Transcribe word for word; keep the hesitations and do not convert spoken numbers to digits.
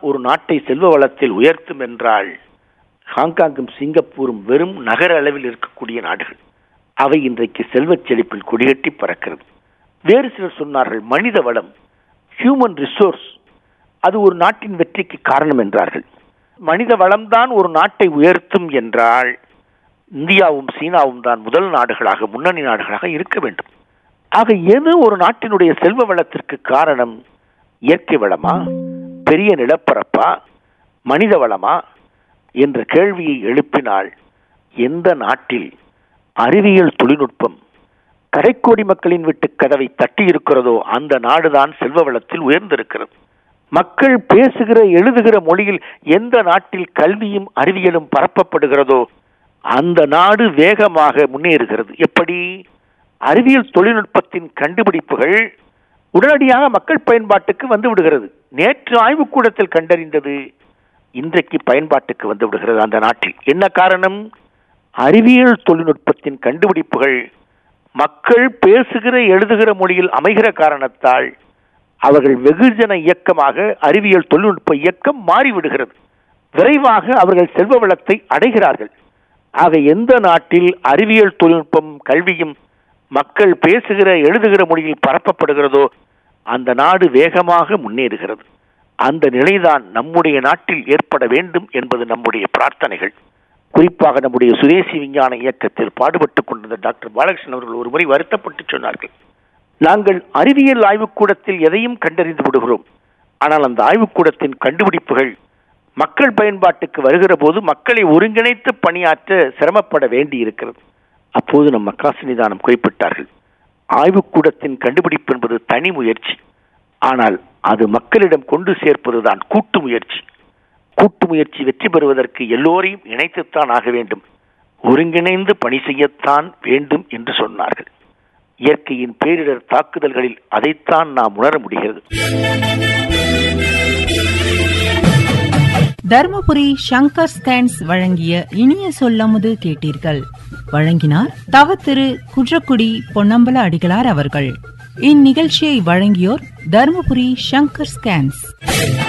ஒரு நாட்டை செல்வ வளத்தில் உயர்த்தும் என்றால் ஹாங்காங்கும் சிங்கப்பூரும் வெறும் நகர அளவில் இருக்கக்கூடிய நாடுகள். அவை இன்றைக்கு செல்வச் செழிப்பில் கொடிகட்டி பறக்கிறது. வேறு சிலர் சொன்னார்கள், மனித வளம், ஹியூமன் ரிசோர்ஸ், அது ஒரு நாட்டின் வெற்றிக்கு காரணம் என்றார்கள். மனித வளம்தான் ஒரு நாட்டை உயர்த்தும் என்றால் இந்தியாவும் சீனாவும் தான் முதல் நாடுகளாக, முன்னணி நாடுகளாக இருக்க வேண்டும். ஆக எது ஒரு நாட்டினுடைய செல்வ வளத்திற்கு காரணம்? இயற்கை வளமா, பெரிய நிலப்பரப்பா, மனித வளமா என்ற கேள்வியை எழுப்பினால் எந்த நாட்டில் அறிவியல் தொழில்நுட்பம் கடைக்கோடி மக்களின் வீட்டு கதவை தட்டி இருக்கிறதோ அந்த நாடுதான் செல்வ வளத்தில் உயர்ந்திருக்கிறது. மக்கள் பேசுகிற எழுதுகிற மொழியில் எந்த நாட்டில் கல்வியும் அறிவியலும் பரப்பப்படுகிறதோ அந்த நாடு வேகமாக முன்னேறுகிறது. எப்படி? அறிவியல் தொழில்நுட்பத்தின் கண்டுபிடிப்புகள் உடனடியாக மக்கள் பயன்பாட்டுக்கு வந்து விடுகிறது. நேற்று ஆய்வுக்கூடத்தில் கண்டறிந்தது இன்றைக்கு பயன்பாட்டுக்கு வந்து விடுகிறது அந்த நாட்டில். என்ன காரணம்? அறிவியல் தொழில்நுட்பத்தின் கண்டுபிடிப்புகள் மக்கள் பேசுகிற எழுதுகிற மொழியில் அமைகிற காரணத்தால் அவர்கள் வெகுஜன இயக்கமாக அறிவியல் தொழில்நுட்ப இயக்கம் மாறிவிடுகிறது. விரைவாக அவர்கள் செல்வ வளத்தை அடைகிறார்கள். ஆக எந்த நாட்டில் அறிவியல் தொழில்நுட்பம் கல்வியும் மக்கள் பேசுகிற எழுதுகிற மொழியில் பரப்பப்படுகிறதோ அந்த நாடு வேகமாக முன்னேறுகிறது. அந்த நிலைதான் நம்முடைய நாட்டில் ஏற்பட வேண்டும் என்பது நம்முடைய பிரார்த்தனைகள். குறிப்பாக நம்முடைய சுதேசி விஞ்ஞான இயக்கத்தில் பாடுபட்டுக் கொண்டிருந்த டாக்டர் பாலகிருஷ்ணன் அவர்கள் ஒருமுறை வருத்தப்பட்டு சொன்னார்கள், நாங்கள் அறிவியல் ஆய்வுக்கூடத்தில் எதையும் கண்டறிந்து விடுகிறோம், ஆனால் அந்த ஆய்வுக்கூடத்தின் கண்டுபிடிப்புகள் மக்கள் பயன்பாட்டுக்கு வருகிற போது மக்களை ஒருங்கிணைத்து பணியாற்ற சிரமப்பட வேண்டி இருக்கிறது. அப்போது நம் மக்காசினிதானம் குறிப்பிட்டார்கள், ஆய்வுக்கூடத்தின் கண்டுபிடிப்பு என்பது தனி முயற்சி, ஆனால் அது மக்களிடம் கொண்டு சேர்ப்பதுதான் கூட்டு முயற்சி. கூட்டு முயற்சி வெற்றி பெறுவதற்கு எல்லோரையும் இணைத்துத்தான் ஆக வேண்டும், ஒருங்கிணைந்து பணி செய்யத்தான் வேண்டும் என்று சொன்னார்கள். இயற்கையின் பேரிடர் தாக்குதல்களில் அதைத்தான் நாம் உணர முடிகிறது. தர்மபுரி சங்கர் ஸ்கேன்ஸ் வழங்கிய இனிய சொல்லமுது கேட்டீர்கள். வழங்கினார் தவ திரு குன்றக்குடி பொன்னம்பல அடிகளார் அவர்கள். இந்நிகழ்ச்சியை வழங்கியோர் தர்மபுரி சங்கர் ஸ்கேன்ஸ்.